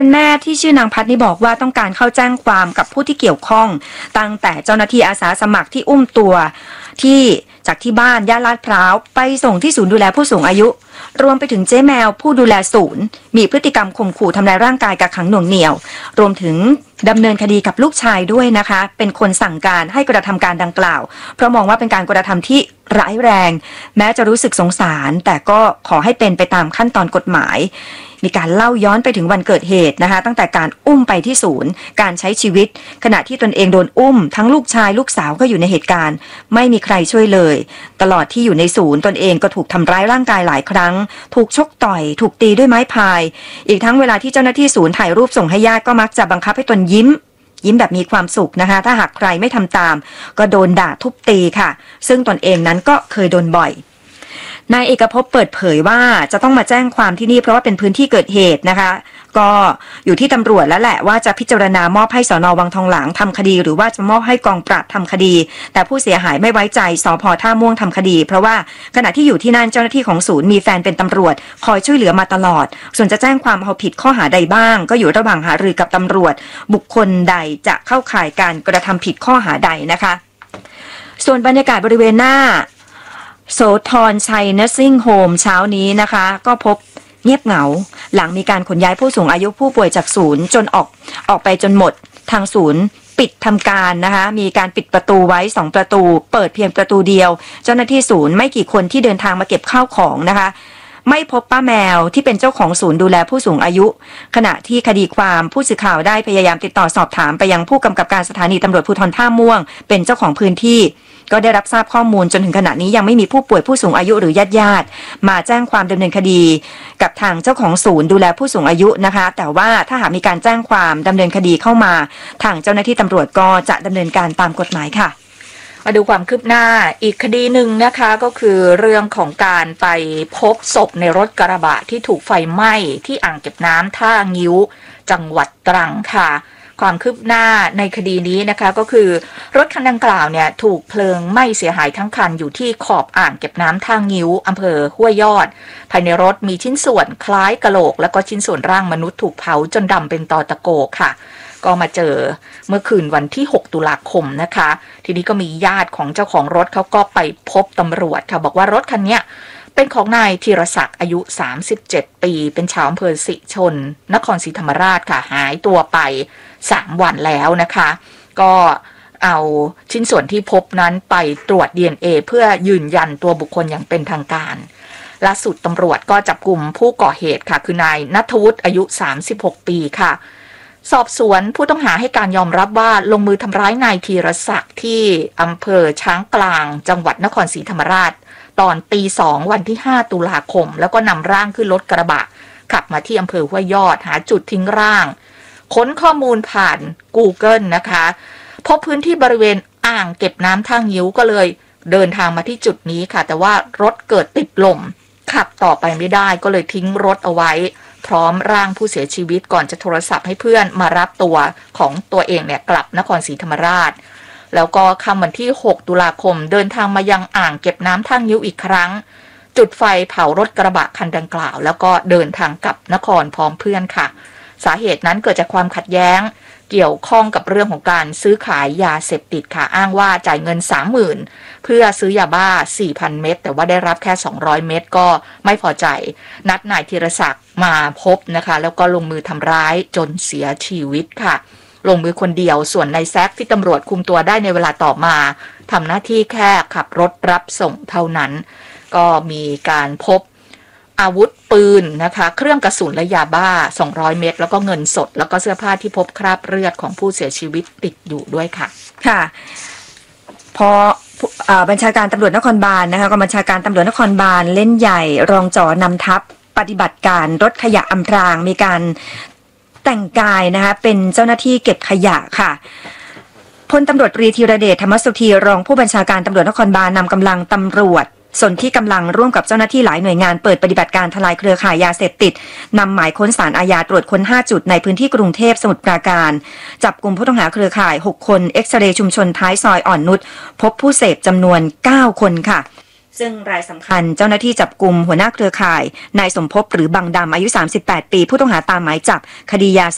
แม่ที่ชื่อนางพัฒน์นี่บอกว่าต้องการเข้าแจ้งความกับผู้ที่เกี่ยวข้องตั้งแต่เจ้าหน้าที่อาสาสมัครที่อุ้มตัวที่จากที่บ้านย่านลาดพร้าวไปส่งที่ศูนย์ดูแลผู้สูงอายุรวมไปถึงเจ๊แมวผู้ดูแลศูนย์มีพฤติกรรมข่มขู่ทำลายร่างกายกักขังหน่วงเหนี่ยวรวมถึงดำเนินคดีกับลูกชายด้วยนะคะเป็นคนสั่งการให้กระทำการดังกล่าวเพราะมองว่าเป็นการกระทำที่ร้ายแรงแม้จะรู้สึกสงสารแต่ก็ขอให้เป็นไปตามขั้นตอนกฎหมายมีการเล่าย้อนไปถึงวันเกิดเหตุนะคะตั้งแต่การอุ้มไปที่ศูนย์การใช้ชีวิตขณะที่ตนเองโดนอุ้มทั้งลูกชายลูกสาวก็อยู่ในเหตุการณ์ไม่มีใครช่วยเลยตลอดที่อยู่ในศูนย์ตนเองก็ถูกทำร้ายร่างกายหลายครั้งถูกชกต่อยถูกตีด้วยไม้พายอีกทั้งเวลาที่เจ้าหน้าที่ศูนย์ถ่ายรูปส่งให้ญาติก็มักจะบังคับให้ตนยิ้มแบบมีความสุขนะคะถ้าหากใครไม่ทำตามก็โดนด่าทุบตีค่ะซึ่งตนเองนั้นก็เคยโดนบ่อยนายเอกภพเปิดเผยว่าจะต้องมาแจ้งความที่นี่เพราะว่าเป็นพื้นที่เกิดเหตุนะคะก็อยู่ที่ตำรวจแล้วแหละว่าจะพิจารณามอบให้สน.วังทองหลางทำคดีหรือว่าจะมอบให้กองปราบทำคดีแต่ผู้เสียหายไม่ไว้ใจสภ.ท่าม่วงทำคดีเพราะว่าขณะที่อยู่ที่นั่นเจ้าหน้าที่ของศูนย์มีแฟนเป็นตำรวจคอยช่วยเหลือมาตลอดส่วนจะแจ้งความเอาผิดข้อหาใดบ้างก็อยู่ระหว่างหารือกับตำรวจบุคคลใดจะเข้าข่ายการกระทำผิดข้อหาใดนะคะส่วนบรรยากาศบริเวณหน้าโสธรชัยนัสซิ่งโฮมเช้านี้นะคะก็พบเงียบเหงาหลังมีการขนย้ายผู้สูงอายุผู้ป่วยจากศูนย์จนออกไปจนหมดทางศูนย์ปิดทำการนะคะมีการปิดประตูไว้2ประตูเปิดเพียงประตูเดียวเจ้าหน้าที่ศูนย์ไม่กี่คนที่เดินทางมาเก็บข้าวของนะคะไม่พบป้าแมวที่เป็นเจ้าของศูนย์ดูแลผู้สูงอายุขณะที่คดีความผู้สื่อข่าวได้พยายามติดต่อสอบถามไปยังผู้กำกับการสถานีตำรวจภูธรท่าม่วงเป็นเจ้าของพื้นที่ก็ได้รับทราบข้อมูลจนถึงขณะนี้ยังไม่มีผู้ป่วยผู้สูงอายุหรือญาติมาแจ้งความดำเนินคดีกับทางเจ้าของศูนย์ดูแลผู้สูงอายุนะคะแต่ว่าถ้าหากมีการแจ้งความดำเนินคดีเข้ามาทางเจ้าหน้าที่ตำรวจก็จะดำเนินการตามกฎหมายค่ะมาดูความคืบหน้าอีกคดีหนึ่งนะคะก็คือเรื่องของการไปพบศพในรถกระบะที่ถูกไฟไหม้ที่อ่างเก็บน้ำท่างิ้วจังหวัดตรังค่ะความคืบหน้าในคดีนี้นะคะก็คือรถคันดังกล่าวเนี่ยถูกเพลิงไหม้เสียหายทั้งคันอยู่ที่ขอบอ่างเก็บน้ำท่างิ้วอำเภอห้วยยอดภายในรถมีชิ้นส่วนคล้ายกะโหลกและก็ชิ้นส่วนร่างมนุษย์ถูกเผาจนดำเป็นตอตะโกค่ะก็มาเจอเมื่อคืนวันที่6ตุลาคมนะคะทีนี้ก็มีญาติของเจ้าของรถเขาก็ไปพบตำรวจค่ะบอกว่ารถคันนี้เป็นของนายธีรศักดิ์อายุ37ปีเป็นชาวอำเภอสิชนนครศรีธรรมราชค่ะหายตัวไป3วันแล้วนะคะก็เอาชิ้นส่วนที่พบนั้นไปตรวจ DNA เพื่อยืนยันตัวบุคคลอย่างเป็นทางการล่าสุดตำรวจก็จับกุมผู้ก่อเหตุค่ะคือนายณัฐวุฒิอายุ36ปีค่ะสอบสวนผู้ต้องหาให้การยอมรับว่าลงมือทำร้ายนายธีรศักดิ์ที่อำเภอช้างกลางจังหวัดนครศรีธรรมราชตอนตี 2วันที่5ตุลาคมแล้วก็นำร่างขึ้นรถกระบะขับมาที่อำเภอห้วยยอดหาจุดทิ้งร่างค้นข้อมูลผ่าน Google นะคะพบพื้นที่บริเวณอ่างเก็บน้ำท่างิ้วก็เลยเดินทางมาที่จุดนี้ค่ะแต่ว่ารถเกิดติดลมขับต่อไปไม่ได้ก็เลยทิ้งรถเอาไว้พร้อมร่างผู้เสียชีวิตก่อนจะโทรศัพท์ให้เพื่อนมารับตัวของตัวเองเนี่ยกลับนครศรีธรรมราชแล้วก็ค่ำวันที่6ตุลาคมเดินทางมายังอ่างเก็บน้ำท่างิ้วอีกครั้งจุดไฟเผารถกระบะคันดังกล่าวแล้วก็เดินทางกลับนครพร้อมเพื่อนค่ะสาเหตุนั้นเกิดจากความขัดแย้งเกี่ยวข้องกับเรื่องของการซื้อขายยาเสพติดค่ะอ้างว่าจ่ายเงิน 30,000 เพื่อซื้อยาบ้า 4,000 เม็ดแต่ว่าได้รับแค่200เม็ดก็ไม่พอใจนัดนายธีรศักดิ์มาพบนะคะแล้วก็ลงมือทำร้ายจนเสียชีวิตค่ะลงมือคนเดียวส่วนนายแซคที่ตำรวจคุมตัวได้ในเวลาต่อมาทำหน้าที่แค่ขับรถรับส่งเท่านั้นก็มีการพบอาวุธปืนนะคะเครื่องกระสุนและยาบ้า200เม็ดแล้วก็เงินสดแล้วก็เสื้อผ้าที่พบคราบเลือดของผู้เสียชีวิตติดอยู่ด้วยค่ะค่ะพอบัญชาการตำรวจนครบาลนะคะกองบัญชาการตำรวจนครบาลเล่นใหญ่รองจ่อนำทัพปฏิบัติการรถขยะอำพรางมีการแต่งกายนะคะเป็นเจ้าหน้าที่เก็บขยะค่ะพลตำรวจตรีธีรเดชธรรมสุธีรองผู้บัญชาการตำรวจนครบาลนำกำลังตำรวจส่วนที่กำลังร่วมกับเจ้าหน้าที่หลายหน่วยงานเปิดปฏิบัติการทลายเครือข่ายยาเสพติดนำหมายค้นศาลอาญาตรวจค้น5จุดในพื้นที่กรุงเทพสมุทรปราการจับกลุ่มผู้ต้องหาเครือข่าย6คนเอ็กซเรย์ชุมชนท้ายซอยอ่อนนุชพบผู้เสพจำนวน9คนค่ะซึ่งรายสำคัญเจ้าหน้าที่จับกลุ่มหัวหน้าเครือข่ายนายสมภพหรือบังดำอายุ38ปีผู้ต้องหาตามหมายจับคดียาเส